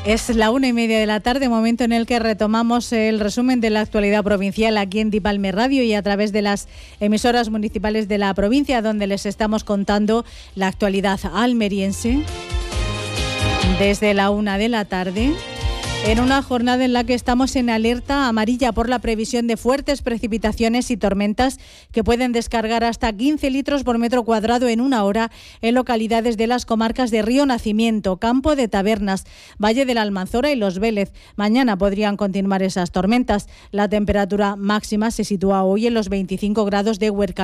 Es la 1:30 de la tarde, momento en el que retomamos el resumen de la actualidad provincial aquí en Dipalme Radio y a través de las emisoras municipales de la provincia, donde les estamos contando la actualidad almeriense desde la 1 de la tarde. En una jornada en la que estamos en alerta amarilla por la previsión de fuertes precipitaciones y tormentas que pueden descargar hasta 15 litros por metro cuadrado en una hora en localidades de las comarcas de Río Nacimiento, Campo de Tabernas, Valle de la Almanzora y Los Vélez. Mañana podrían continuar esas tormentas. La temperatura máxima se sitúa hoy en los 25 grados de Huercal.